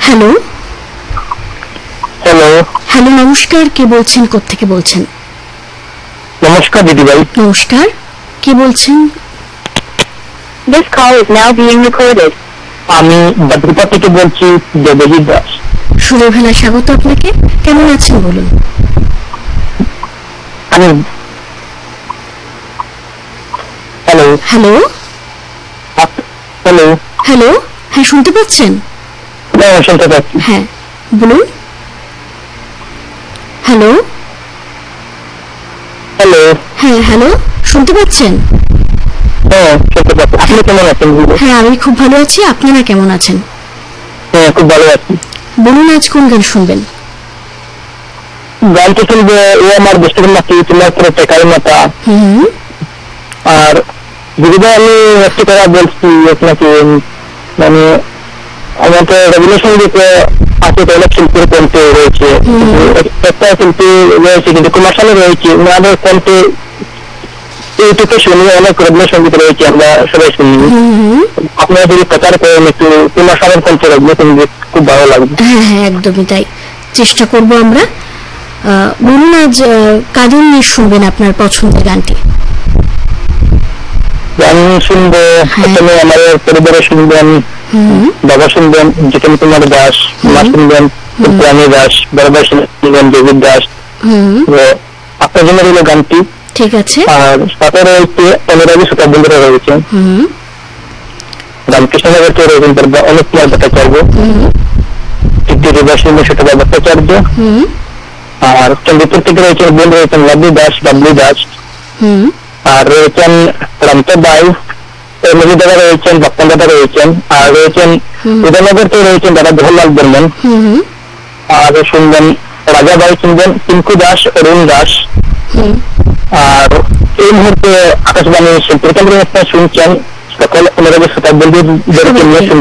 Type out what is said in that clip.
Hello. Hello. Hello, নমস্কার। কে বলছেন, কোত্থেকে বলছেন? নমস্কার দিদিভাই। নমস্কার, কে বলছেন? This call is now being recorded. আমি বাদুরপা থেকে বলছি, দেবজিৎ দাস। সুরেভেলা, স্বাগত আপনাকে। কেমন আছেন বলুন? আমি হ্যালো হ্যালো। হ্যালো। হ্যালো, হ্যাঁ, শুনতে পাচ্ছেন? শুনতে পাচ্ছি। হ্যাঁ, বলুন। হ্যালো। হ্যালো। হ্যাঁ, হ্যালো, শুনতে পাচ্ছেন? হ্যাঁ, শুনতে পাচ্ছি। আপনি কেমন আছেন? হ্যাঁ, আমি খুব ভালো আছি। আপনারা কেমন আছেন? হ্যাঁ, খুব ভালো আছি। বলুন, আজ কোন গান শুনবেন? গানটা শুনবে ও আমার দেশের মাটি, তোমার পুরো টেকাই মাতা। হুম। আর দিদিভাই, আমি একটি কথা বলছি আপনাকে, মানে আমাদের রবীন্দ্রসঙ্গীতে আছে অনেক শিল্পীর কণ্ঠে রয়েছে, একটা শিল্পী রয়েছে কিন্তু কুমারশালে রয়েছে, ওনাদের কণ্ঠে ইউটিউবে শুনি অনেক রবীন্দ্রসঙ্গীত রয়েছে, আমরা সবাই শুনি। আপনারা যদি প্রচার করেন একটু কুমারশালের কণ্ঠে রবীন্দ্রসঙ্গীত, খুব ভালো লাগবে। হ্যাঁ হ্যাঁ, একদমই তাই, চেষ্টা করব আমরা। বলুন, আজ কাদের নিয়ে শুনবেন আপনার পছন্দের গানটি? গান শুনবো প্রথমে আমাদের পরিবারে শুনবেন, বাবা শুনবেন জিতেন কুমার দাস, মা শুনবেন প্রাণী দাস, বড় ভাই শুনবেন দেবীর দাস। আপনার জন্য রইল গানটি। ঠিক আছে। আর সাথে রয়েছে অনুরাগী শ্রোতাবৃন্দরা রয়েছে, রামকৃষ্ণনগর থেকে রয়েছেন অনেক কুমার ভট্টাচার্য, সেটা ভট্টাচার্য। আর চন্দ্রপুর থেকে রয়েছেন বোন রয়েছেন লাভলি দাস, বাবলি দাস। আর রয়েছেন রামচা বাই, মেজি দাদা রয়েছেন, ভক্তন দাদা রয়েছেন। আর রয়েছেন উদয়নগর থেকে রয়েছেন দাদা জওহরলাল বর্মন। আর শুনবেন রাজা ভাই, শুনবেন টিঙ্কু দাস, অরুণ দাস। আর এই মুহূর্তে আকাশবাণী শিল্পী কেন্দ্র শুনছেন সকল অনুরাগী শ্রোতা বন্ধুদেরকে নিয়ে